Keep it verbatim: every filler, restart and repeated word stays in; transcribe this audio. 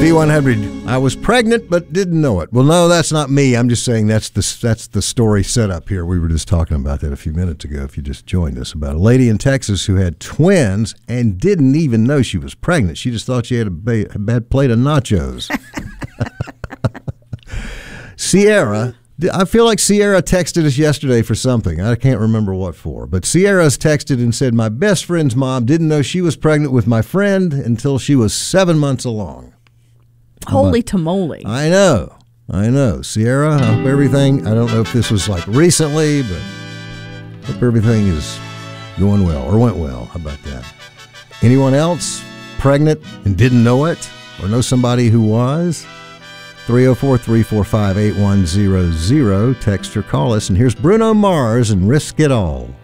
B one hundred, I was pregnant but didn't know it. Well, no, that's not me. I'm just saying that's the, that's the story set up here. We were just talking about that a few minutes ago, if you just joined us, about a lady in Texas who had twins and didn't even know she was pregnant. She just thought she had a, ba- a bad plate of nachos. Sierra, I feel like Sierra texted us yesterday for something. I can't remember what for. But Sierra's texted and said, my best friend's mom didn't know she was pregnant with my friend until she was seven months along. Holy tamale. I know. I know. Sierra, I hope everything, I don't know if this was like recently, but hope everything is going well or went well. How about that? Anyone else pregnant and didn't know it or know somebody who was? three oh four, three four five, eight one zero zero. Text or call us. And here's Bruno Mars and Risk It All.